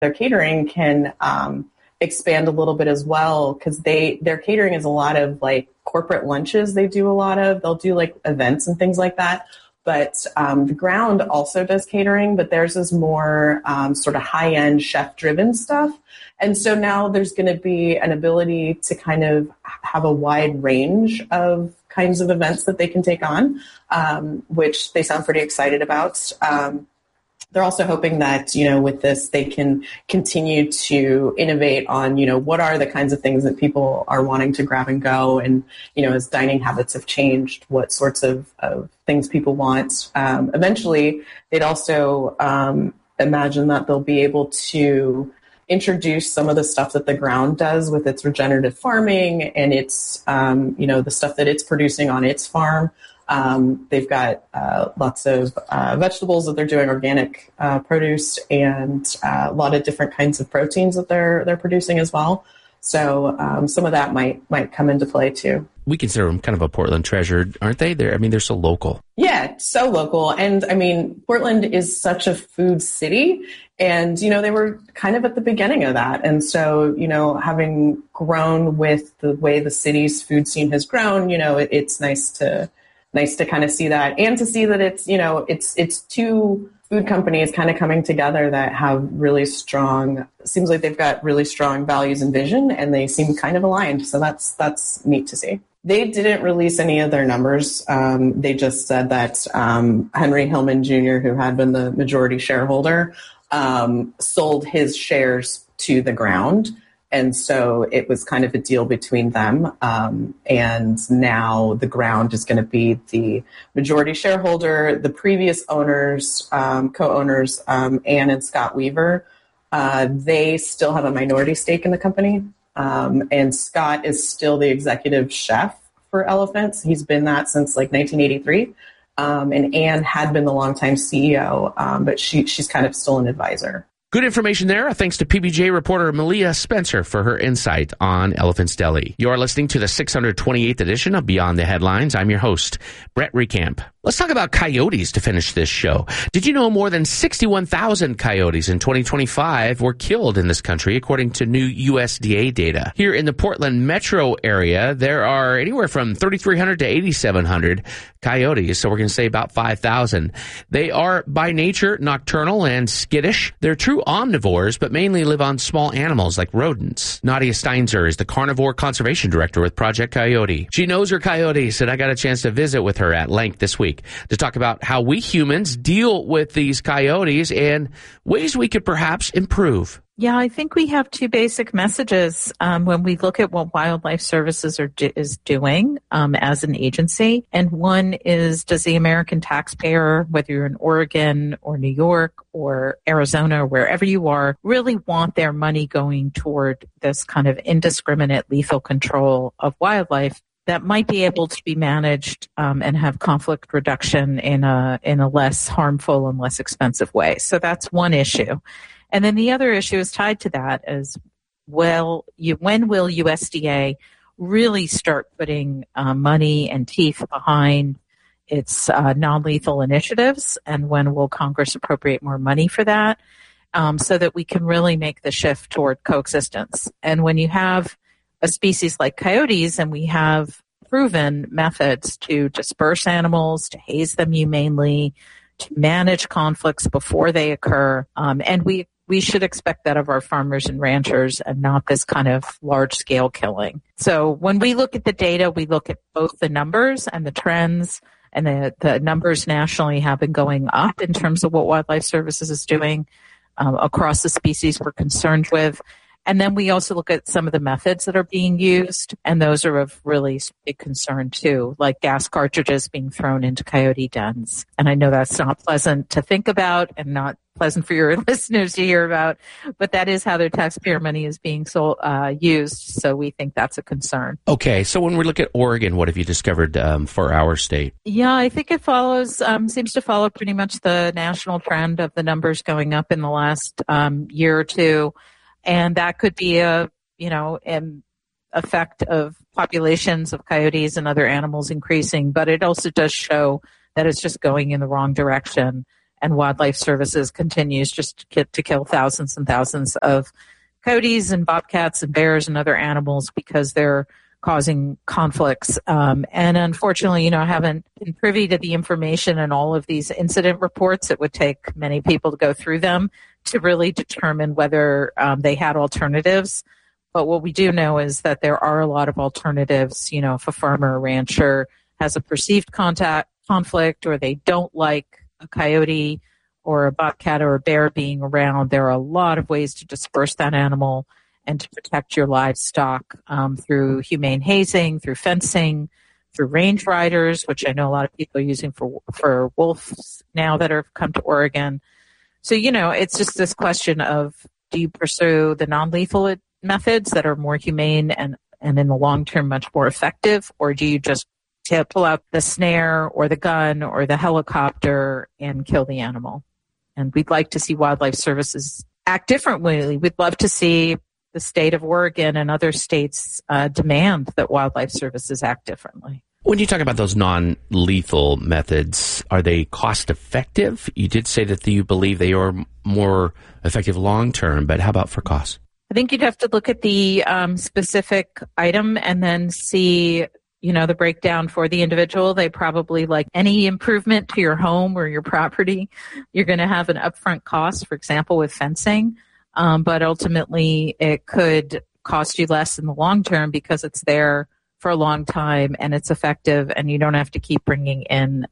their catering can expand a little bit as well, because their catering is a lot of like corporate lunches. They'll do like events and things like that. But the Ground also does catering, but theirs is more sort of high-end chef-driven stuff. And so now there's going to be an ability to kind of have a wide range of kinds of events that they can take on, which they sound pretty excited about. They're also hoping that, with this, they can continue to innovate on, what are the kinds of things that people are wanting to grab and go. And, as dining habits have changed, what sorts of things people want. Eventually, they'd also imagine that they'll be able to introduce some of the stuff that the Ground does with its regenerative farming and its, the stuff that it's producing on its farm. They've got lots of vegetables that they're doing, organic produce, and a lot of different kinds of proteins that they're producing as well. So some of that might come into play too. We consider them kind of a Portland treasure, aren't they? They're so local. Yeah, so local. And Portland is such a food city. And, they were kind of at the beginning of that. And so, having grown with the way the city's food scene has grown, it's nice to kind of see that, and to see that it's two food companies kind of coming together that have really strong, seems like they've got really strong values and vision, and they seem kind of aligned. So that's neat to see. They didn't release any of their numbers. They just said that Henry Hillman Jr., who had been the majority shareholder, sold his shares to the Ground. And so it was kind of a deal between them. And now the Ground is going to be the majority shareholder. The previous owners, co-owners, Ann and Scott Weaver, they still have a minority stake in the company. And Scott is still the executive chef for Elephants. He's been that since like 1983. And Ann had been the longtime CEO, but she's kind of still an advisor. Good information there. Thanks to PBJ reporter Malia Spencer for her insight on Elephants Deli. You are listening to the 628th edition of Beyond the Headlines. I'm your host, Brett Recamp. Let's talk about coyotes to finish this show. Did you know more than 61,000 coyotes in 2025 were killed in this country, according to new USDA data? Here in the Portland metro area, there are anywhere from 3,300 to 8,700 coyotes, so we're going to say about 5,000. They are by nature nocturnal and skittish. They're true omnivores, but mainly live on small animals like rodents. Nadia Steinzer is the carnivore conservation director with Project Coyote. She knows her coyotes, and I got a chance to visit with her at length this week to talk about how we humans deal with these coyotes and ways we could perhaps improve. Yeah, I think we have two basic messages when we look at what Wildlife Services is doing as an agency. And one is, does the American taxpayer, whether you're in Oregon or New York or Arizona or wherever you are, really want their money going toward this kind of indiscriminate lethal control of wildlife that might be able to be managed and have conflict reduction in a less harmful and less expensive way? So that's one issue. And then the other issue is tied to that as well. When will USDA really start putting money and teeth behind its non-lethal initiatives? And when will Congress appropriate more money for that so that we can really make the shift toward coexistence? And when you have a species like coyotes, and we have proven methods to disperse animals, to haze them humanely, to manage conflicts before they occur, and we should expect that of our farmers and ranchers and not this kind of large-scale killing. So when we look at the data, we look at both the numbers and the trends, and the numbers nationally have been going up in terms of what Wildlife Services is doing across the species we're concerned with. And then we also look at some of the methods that are being used, and those are of really big concern too, like gas cartridges being thrown into coyote dens. And I know that's not pleasant to think about and not pleasant for your listeners to hear about, but that is how their taxpayer money is being used. So we think that's a concern. Okay, so when we look at Oregon, what have you discovered for our state? Yeah, I think it follows, seems to follow pretty much the national trend of the numbers going up in the last year or two. And that could be an effect of populations of coyotes and other animals increasing, but it also does show that it's just going in the wrong direction. and Wildlife Services continues just to kill thousands and thousands of coyotes and bobcats and bears and other animals because they're causing conflicts. And unfortunately, I haven't been privy to the information in all of these incident reports. It would take many people to go through them to really determine whether they had alternatives. But what we do know is that there are a lot of alternatives. If a farmer or rancher has a perceived conflict or they don't like a coyote or a bobcat or a bear being around, there are a lot of ways to disperse that animal and to protect your livestock through humane hazing, through fencing, through range riders, which I know a lot of people are using for wolves now that have come to Oregon. So, it's just this question of, do you pursue the non-lethal methods that are more humane and in the long term much more effective, or do you just pull out the snare or the gun or the helicopter and kill the animal? And we'd like to see Wildlife Services act differently. We'd love to see the state of Oregon and other states demand that Wildlife Services act differently. When you talk about those non-lethal methods, are they cost-effective? You did say that you believe they are more effective long-term, but how about for cost? I think you'd have to look at the specific item and then see, the breakdown for the individual. They probably, like any improvement to your home or your property, you're going to have an upfront cost, for example, with fencing. But ultimately, it could cost you less in the long term because it's there for a long time and it's effective, and you don't have to keep bringing in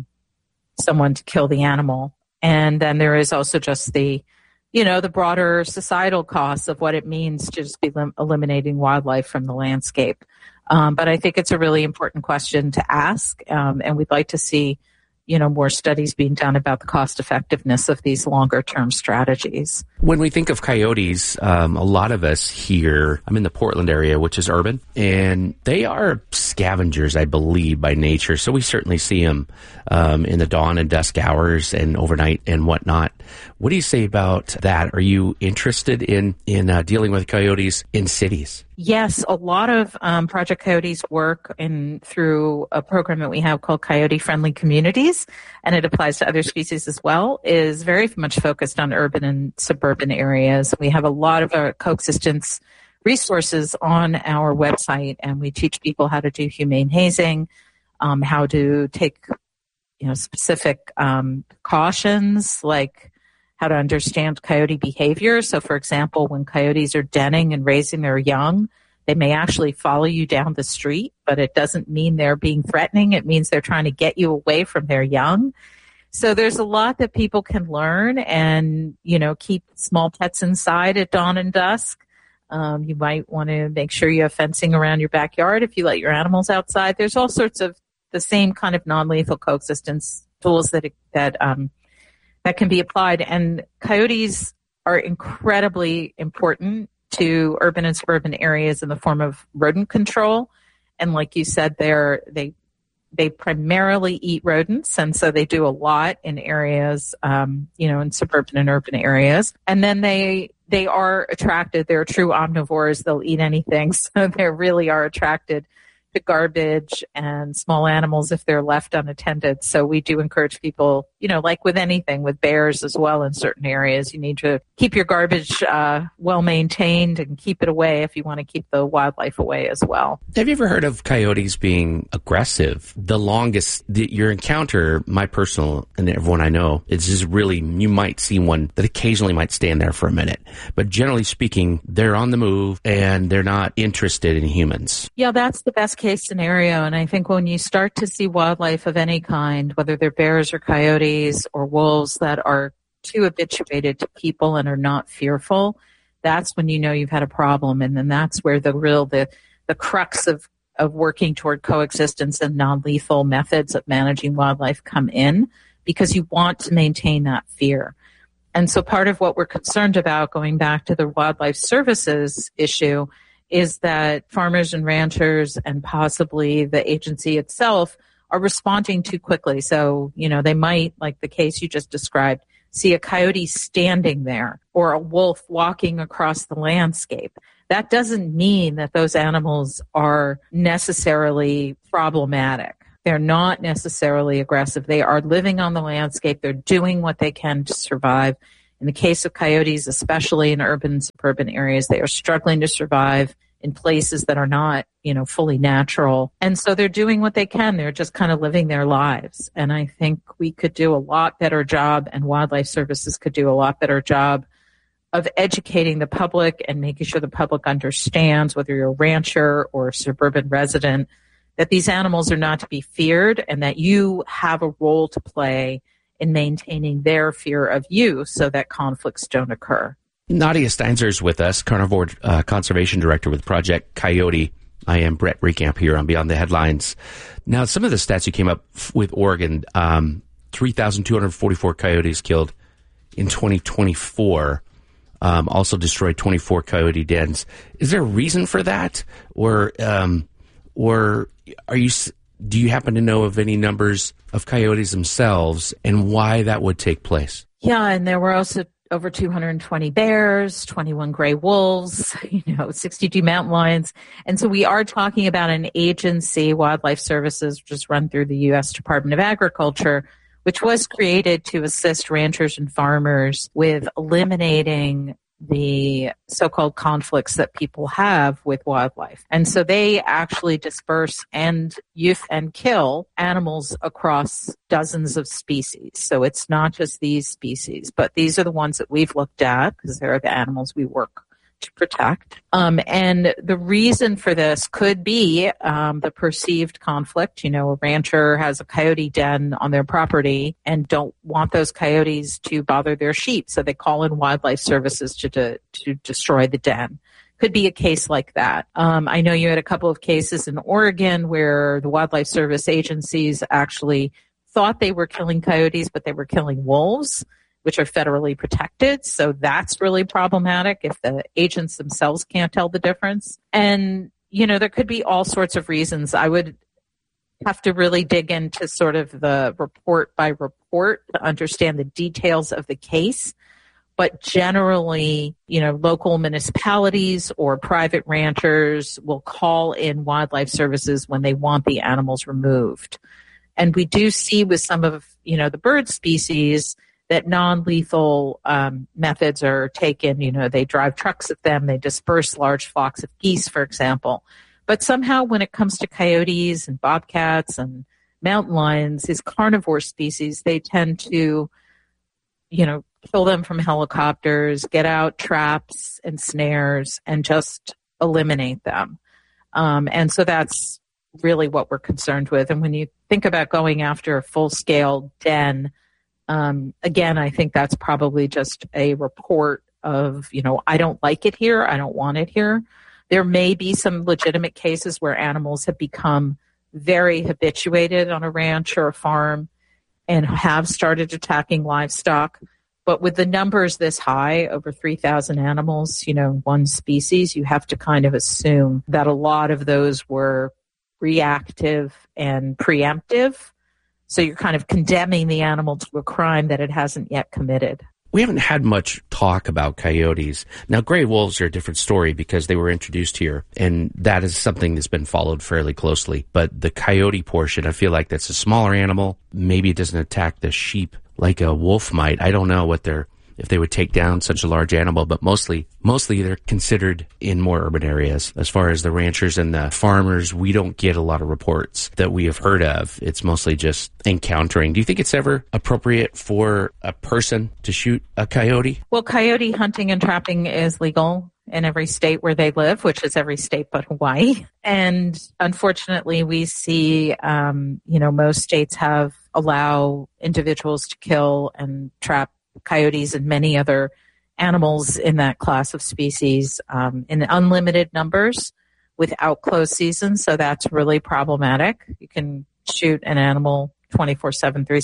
someone to kill the animal. And then there is also just the broader societal costs of what it means to just be eliminating wildlife from the landscape. But I think it's a really important question to ask, and we'd like to see more studies being done about the cost effectiveness of these longer term strategies. When we think of coyotes, a lot of us here, I'm in the Portland area, which is urban, and they are scavengers, I believe, by nature. So we certainly see them in the dawn and dusk hours and overnight and whatnot. What do you say about that? Are you interested in dealing with coyotes in cities? Yes, a lot of Project Coyotes work through a program that we have called Coyote Friendly Communities, and it applies to other species as well, is very much focused on urban and suburban areas. We have a lot of coexistence resources on our website, and we teach people how to do humane hazing, how to take specific cautions, like how to understand coyote behavior. So, for example, when coyotes are denning and raising their young, they may actually follow you down the street, but it doesn't mean they're being threatening. It means they're trying to get you away from their young. So there's a lot that people can learn and, keep small pets inside at dawn and dusk. You might want to make sure you have fencing around your backyard if you let your animals outside. There's all sorts of the same kind of non-lethal coexistence tools that can be applied. And coyotes are incredibly important to urban and suburban areas in the form of rodent control. And like you said, they primarily eat rodents, and so they do a lot in areas, in suburban and urban areas. And then they are attracted. They're true omnivores. They'll eat anything, so they really are attracted to garbage and small animals if they're left unattended. So we do encourage people, like with anything, with bears as well in certain areas, you need to keep your garbage well maintained and keep it away if you want to keep the wildlife away as well. Have you ever heard of coyotes being aggressive? The longest, your encounter, my personal, and everyone I know, it's just really, you might see one that occasionally might stand there for a minute. But generally speaking, they're on the move and they're not interested in humans. Yeah, that's the best case scenario. And I think when you start to see wildlife of any kind, whether they're bears or coyotes or wolves that are too habituated to people and are not fearful, that's when you've had a problem. And then that's where the crux of working toward coexistence and non-lethal methods of managing wildlife come in, because you want to maintain that fear. And so part of what we're concerned about, going back to the Wildlife Services issue, is that farmers and ranchers and possibly the agency itself are responding too quickly. So, they might, like the case you just described, see a coyote standing there or a wolf walking across the landscape. That doesn't mean that those animals are necessarily problematic. They're not necessarily aggressive. They are living on the landscape. They're doing what they can to survive. In the case of coyotes, especially in urban and suburban areas, they are struggling to survive in places that are not, fully natural. And so they're doing what they can. They're just kind of living their lives. And I think we could do a lot better job, and wildlife services could do a lot better job of educating the public and making sure the public understands, whether you're a rancher or a suburban resident, that these animals are not to be feared and that you have a role to play in maintaining their fear of you so that conflicts don't occur. Nadia Steinzer is with us, Carnivore Conservation Director with Project Coyote. I am Brett Recamp here on Beyond the Headlines. Now, some of the stats you came up with Oregon, 3,244 coyotes killed in 2024, also destroyed 24 coyote dens. Is there a reason for that? Or do you happen to know of any numbers of coyotes themselves and why that would take place? Yeah, and there were also over 220 bears, 21 gray wolves, 62 mountain lions. And so we are talking about an agency, Wildlife Services, which is run through the U.S. Department of Agriculture, which was created to assist ranchers and farmers with eliminating the so-called conflicts that people have with wildlife. And so they actually disperse and kill animals across dozens of species. So it's not just these species, but these are the ones that we've looked at because they're the animals we work to protect. And the reason for this could be the perceived conflict. A rancher has a coyote den on their property and don't want those coyotes to bother their sheep, so they call in wildlife services to destroy the den. Could be a case like that. I know you had a couple of cases in Oregon where the wildlife service agencies actually thought they were killing coyotes, but they were killing wolves, which are federally protected. So that's really problematic if the agents themselves can't tell the difference. And, there could be all sorts of reasons. I would have to really dig into sort of the report by report to understand the details of the case. But generally, local municipalities or private ranchers will call in wildlife services when they want the animals removed. And we do see with some of, the bird species that non-lethal methods are taken. They drive trucks at them. They disperse large flocks of geese, for example. But somehow when it comes to coyotes and bobcats and mountain lions, these carnivore species, they tend to, kill them from helicopters, get out traps and snares, and just eliminate them. And so that's really what we're concerned with. And when you think about going after a full-scale den, again, I think that's probably just a report of, I don't like it here. I don't want it here. There may be some legitimate cases where animals have become very habituated on a ranch or a farm and have started attacking livestock. But with the numbers this high, over 3,000 animals, one species, you have to kind of assume that a lot of those were reactive and preemptive. So you're kind of condemning the animal to a crime that it hasn't yet committed. We haven't had much talk about coyotes. Now, gray wolves are a different story because they were introduced here, and that is something that's been followed fairly closely. But the coyote portion, I feel like that's a smaller animal. Maybe it doesn't attack the sheep like a wolf might. I don't know if they would take down such a large animal, but mostly they're considered in more urban areas. As far as the ranchers and the farmers, we don't get a lot of reports that we have heard of. It's mostly just encountering. Do you think it's ever appropriate for a person to shoot a coyote? Well, coyote hunting and trapping is legal in every state where they live, which is every state but Hawaii. And unfortunately, we see, most states allow individuals to kill and trap coyotes and many other animals in that class of species in unlimited numbers without closed seasons. So that's really problematic. You can shoot an animal 24/7,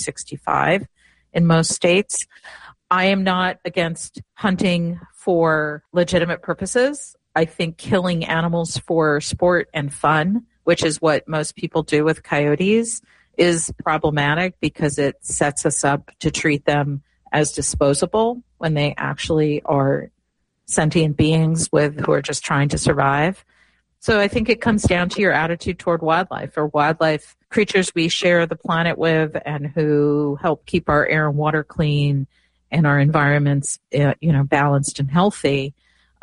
365 in most states. I am not against hunting for legitimate purposes. I think killing animals for sport and fun, which is what most people do with coyotes, is problematic because it sets us up to treat them as disposable when they actually are sentient beings who are just trying to survive. So I think it comes down to your attitude toward wildlife, or wildlife creatures we share the planet with and who help keep our air and water clean and our environments, balanced and healthy.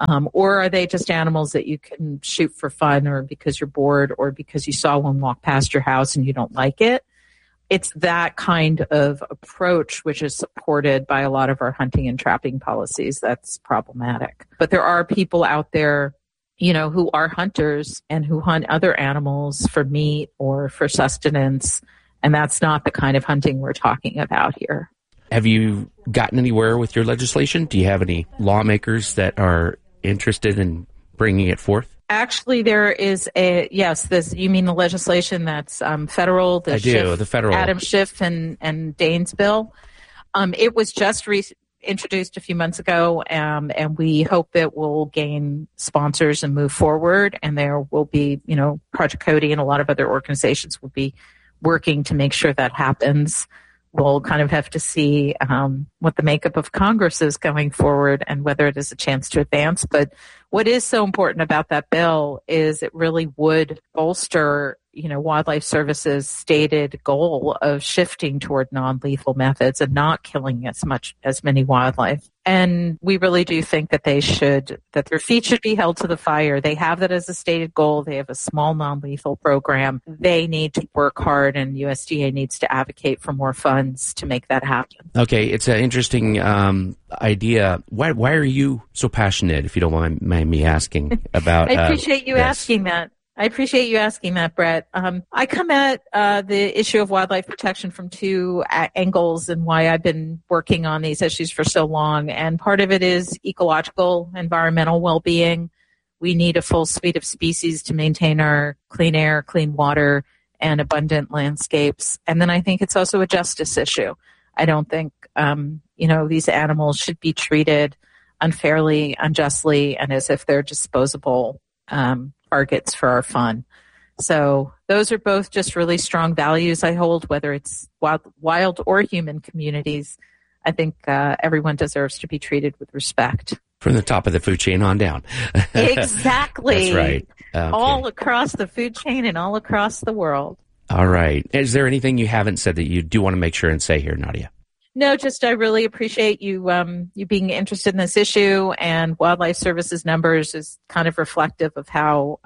Or are they just animals that you can shoot for fun, or because you're bored, or because you saw one walk past your house and you don't like it? It's that kind of approach which is supported by a lot of our hunting and trapping policies that's problematic. But there are people out there, who are hunters and who hunt other animals for meat or for sustenance, and that's not the kind of hunting we're talking about here. Have you gotten anywhere with your legislation? Do you have any lawmakers that are interested in bringing it forth? Actually, there is you mean the legislation that's federal? I do, the federal. Adam Schiff and Dane's bill. It was just introduced a few months ago, and we hope it will gain sponsors and move forward. And there will be, Project Coyote and a lot of other organizations will be working to make sure that happens. We'll kind of have to see what the makeup of Congress is going forward and whether it is a chance to advance. But what is so important about that bill is it really would bolster, Wildlife Service's stated goal of shifting toward non-lethal methods and not killing as many wildlife. And we really do think that that their feet should be held to the fire. They have that as a stated goal. They have a small non-lethal program. They need to work hard, and USDA needs to advocate for more funds to make that happen. Okay, it's an interesting idea. Why are you so passionate, if you don't mind me asking, about I appreciate you asking that. I appreciate you asking that, Brett. I come at the issue of wildlife protection from two angles, and why I've been working on these issues for so long. And part of it is ecological, environmental well-being. We need a full suite of species to maintain our clean air, clean water, and abundant landscapes. And then I think it's also a justice issue. I don't think, these animals should be treated unfairly, unjustly, and as if they're disposable targets for our fun. So those are both just really strong values I hold, whether it's wild or human communities. I think everyone deserves to be treated with respect. From the top of the food chain on down. Exactly. That's right. Okay. All across the food chain and all across the world. All right. Is there anything you haven't said that you do want to make sure and say here, Nadia? No, just I really appreciate you being interested in this issue, and Wildlife Services numbers is kind of reflective of how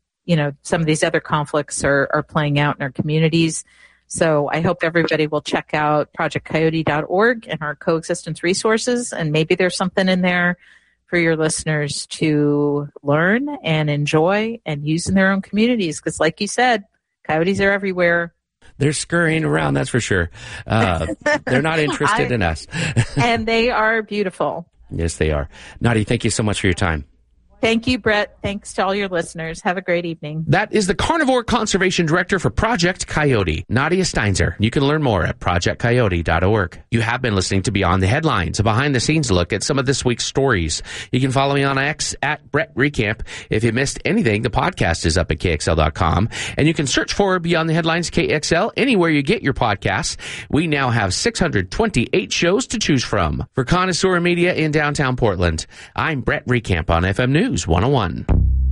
some of these other conflicts are playing out in our communities. So I hope everybody will check out projectcoyote.org and our coexistence resources, and maybe there's something in there for your listeners to learn and enjoy and use in their own communities. Because like you said, coyotes are everywhere. They're scurrying around, that's for sure. They're not interested in us. And they are beautiful. Yes, they are. Nadia, thank you so much for your time. Thank you, Brett. Thanks to all your listeners. Have a great evening. That is the Carnivore Conservation Director for Project Coyote, Nadia Steinzer. You can learn more at projectcoyote.org. You have been listening to Beyond the Headlines, a behind-the-scenes look at some of this week's stories. You can follow me on X at Brett Recamp. If you missed anything, the podcast is up at KXL.com, and you can search for Beyond the Headlines KXL anywhere you get your podcasts. We now have 628 shows to choose from. For Connoisseur Media in downtown Portland, I'm Brett Recamp on FM News 101.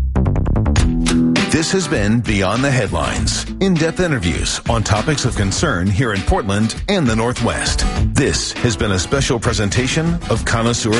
This has been Beyond the Headlines, in-depth interviews on topics of concern here in Portland and the Northwest. This has been a special presentation of Connoisseur